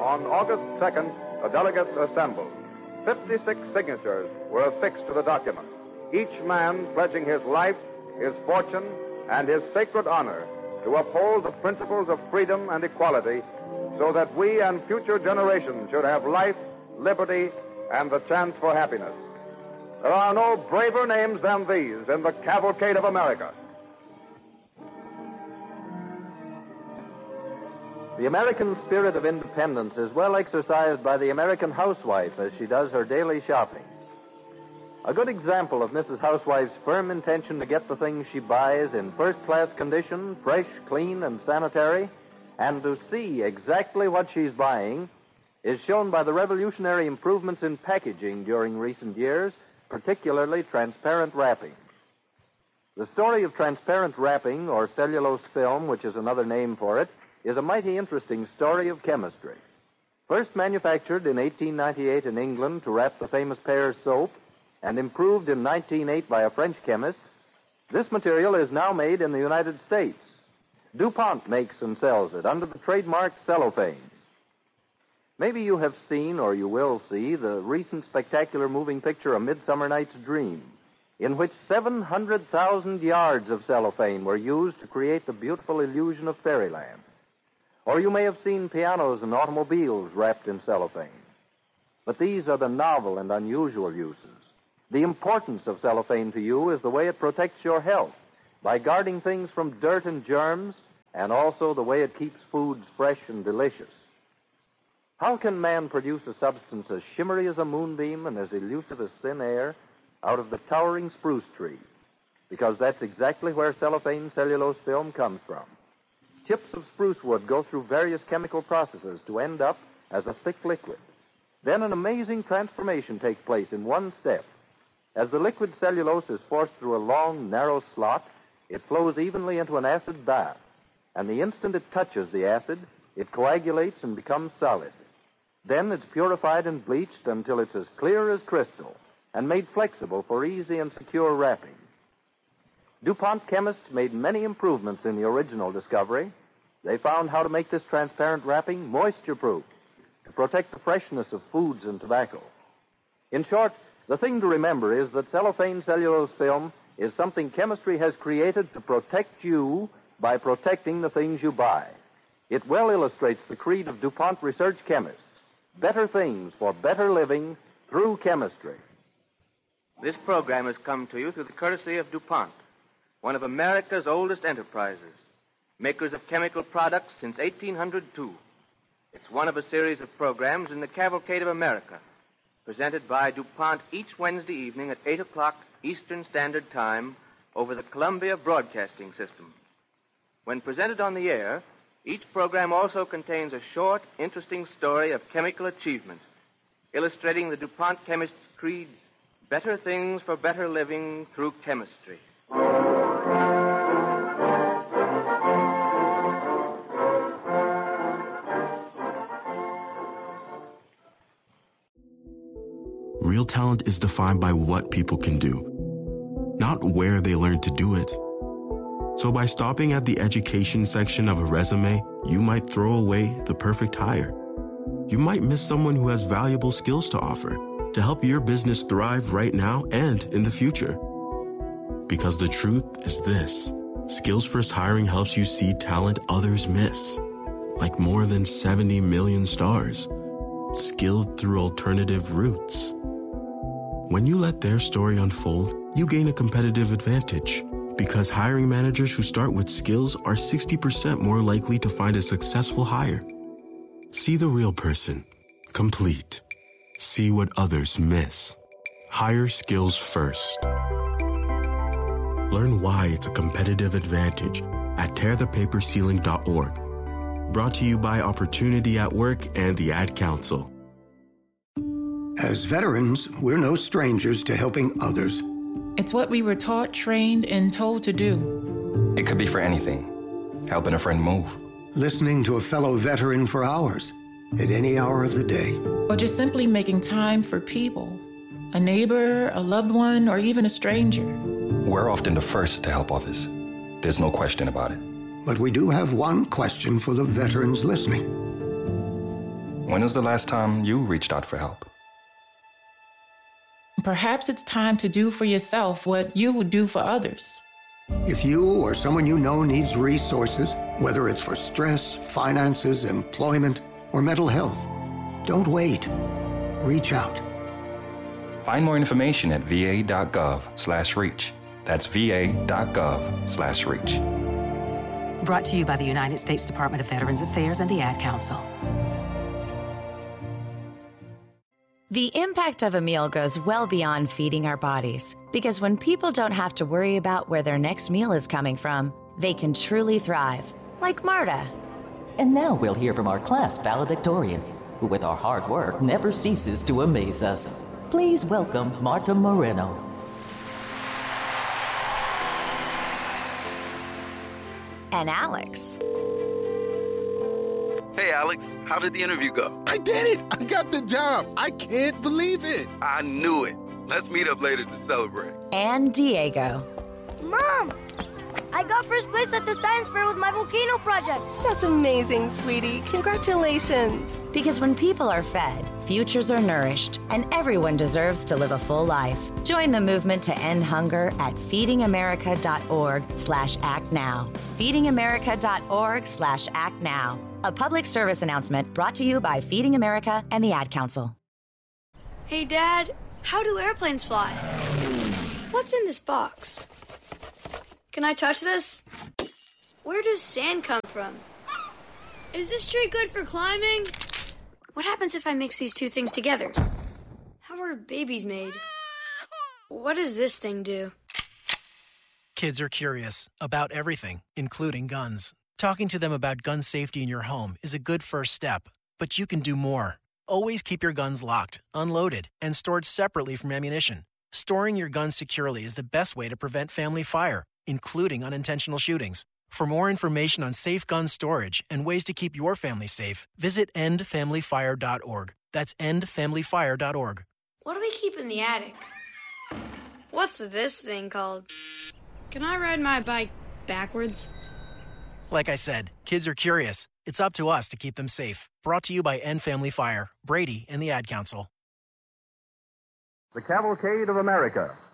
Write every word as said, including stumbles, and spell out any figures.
on August second, the delegates assembled. fifty-six signatures were affixed to the document, each man pledging his life, his fortune, and his sacred honor to uphold the principles of freedom and equality so that we and future generations should have life, liberty, and the chance for happiness. There are no braver names than these in the cavalcade of America. The American spirit of independence is well exercised by the American housewife as she does her daily shopping. A good example of Missus Housewife's firm intention to get the things she buys in first-class condition, fresh, clean, and sanitary, and to see exactly what she's buying, is shown by the revolutionary improvements in packaging during recent years, particularly transparent wrapping. The story of transparent wrapping, or cellulose film, which is another name for it, is a mighty interesting story of chemistry. First manufactured in eighteen ninety-eight in England to wrap the famous Pears soap, and improved in nineteen oh eight by a French chemist, this material is now made in the United States. DuPont makes and sells it under the trademark cellophane. Maybe you have seen, or you will see, the recent spectacular moving picture, A Midsummer Night's Dream, in which seven hundred thousand yards of cellophane were used to create the beautiful illusion of fairyland. Or you may have seen pianos and automobiles wrapped in cellophane. But these are the novel and unusual uses. The importance of cellophane to you is the way it protects your health by guarding things from dirt and germs, and also the way it keeps foods fresh and delicious. How can man produce a substance as shimmery as a moonbeam and as elusive as thin air out of the towering spruce tree? Because that's exactly where cellophane cellulose film comes from. Chips of spruce wood go through various chemical processes to end up as a thick liquid. Then an amazing transformation takes place in one step. As the liquid cellulose is forced through a long, narrow slot, it flows evenly into an acid bath. And the instant it touches the acid, it coagulates and becomes solid. Then it's purified and bleached until it's as clear as crystal and made flexible for easy and secure wrapping. DuPont chemists made many improvements in the original discovery. They found how to make this transparent wrapping moisture-proof to protect the freshness of foods and tobacco. In short, the thing to remember is that cellophane cellulose film is something chemistry has created to protect you by protecting the things you buy. It well illustrates the creed of DuPont research chemists. Better things for better living through chemistry. This program has come to you through the courtesy of DuPont, one of America's oldest enterprises, makers of chemical products since eighteen oh two. It's one of a series of programs in the Cavalcade of America, presented by DuPont each Wednesday evening at eight o'clock Eastern Standard Time over the Columbia Broadcasting System. When presented on the air, each program also contains a short, interesting story of chemical achievement, illustrating the DuPont chemist's creed, better things for better living through chemistry. Real talent is defined by what people can do, not where they learn to do it. So by stopping at the education section of a resume, you might throw away the perfect hire. You might miss someone who has valuable skills to offer to help your business thrive right now and in the future. Because the truth is this: Skills First Hiring helps you see talent others miss, like more than seventy million stars, skilled through alternative routes. When you let their story unfold, you gain a competitive advantage, because hiring managers who start with skills are sixty percent more likely to find a successful hire. See the real person, complete. See what others miss. Hire skills first. Learn why it's a competitive advantage at tear the paper ceiling dot org. Brought to you by Opportunity at Work and the Ad Council. As veterans, we're no strangers to helping others. It's what we were taught, trained, and told to do. It could be for anything. Helping a friend move. Listening to a fellow veteran for hours, at any hour of the day. Or just simply making time for people. A neighbor, a loved one, or even a stranger. We're often the first to help others. There's no question about it. But we do have one question for the veterans listening. When was the last time you reached out for help? Perhaps it's time to do for yourself what you would do for others. If you or someone you know needs resources, whether it's for stress, finances, employment, or mental health, don't wait. Reach out. Find more information at va.gov slash reach. That's va.gov slash reach. Brought to you by the United States Department of Veterans Affairs and the Ad Council. The impact of a meal goes well beyond feeding our bodies, because when people don't have to worry about where their next meal is coming from, they can truly thrive, like Marta. And now we'll hear from our class valedictorian, who with our hard work never ceases to amaze us. Please welcome Marta Moreno. And Alex. Hey, Alex, how did the interview go? I did it! I got the job! I can't believe it! I knew it. Let's meet up later to celebrate. And Diego. Mom! I got first place at the science fair with my volcano project. That's amazing, sweetie. Congratulations. Because when people are fed, futures are nourished, and everyone deserves to live a full life. Join the movement to end hunger at feedingamerica.org slash act now. feedingamerica.org slash act now. A public service announcement brought to you by Feeding America and the Ad Council. Hey, Dad, how do airplanes fly? What's in this box? Can I touch this? Where does sand come from? Is this tree good for climbing? What happens if I mix these two things together? How are babies made? What does this thing do? Kids are curious about everything, including guns. Talking to them about gun safety in your home is a good first step, but you can do more. Always keep your guns locked, unloaded, and stored separately from ammunition. Storing your guns securely is the best way to prevent family fire, including unintentional shootings. For more information on safe gun storage and ways to keep your family safe, visit end family fire dot org. That's end family fire dot org. What do we keep in the attic? What's this thing called? Can I ride my bike backwards? Like I said, kids are curious. It's up to us to keep them safe. Brought to you by End Family Fire, Brady, and the Ad Council. The Cavalcade of America.